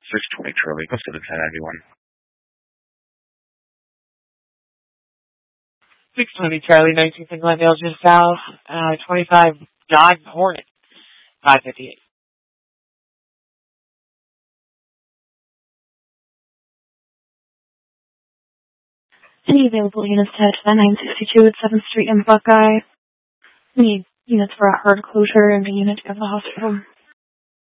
620 Charlie, go to the 1091. 620 Charlie, 19th and Glendale, just south, 25 Dodge Hornet, 558. Any available units to 962 at 7th Street in Buckeye. Need units for a hard closure and a unit to go to the hospital.